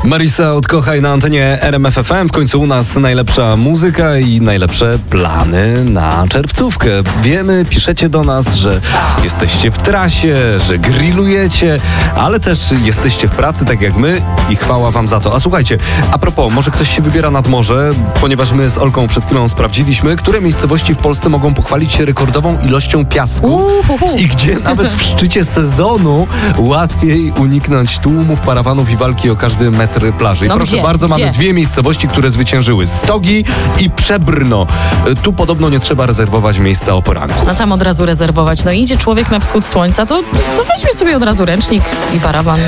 Marisa Odkochaj na antenie RMF FM. W końcu u nas najlepsza muzyka i najlepsze plany na czerwcówkę. Wiemy, piszecie do nas, że jesteście w trasie, że grillujecie, ale też jesteście w pracy, tak jak my, i chwała wam za to. A słuchajcie, a propos, może ktoś się wybiera nad morze, ponieważ my z Olką przed chwilą sprawdziliśmy, które miejscowości w Polsce mogą pochwalić się rekordową ilością piasku i gdzie nawet w szczycie sezonu łatwiej uniknąć tłumów, parawanów i walki o każdy metr plaży. I proszę bardzo, mamy dwie miejscowości, które zwyciężyły: Stogi i Przebrno. Tu podobno nie trzeba rezerwować miejsca o poranku. A tam od razu rezerwować. No idzie człowiek na wschód słońca, to weźmie sobie od razu ręcznik i parawan.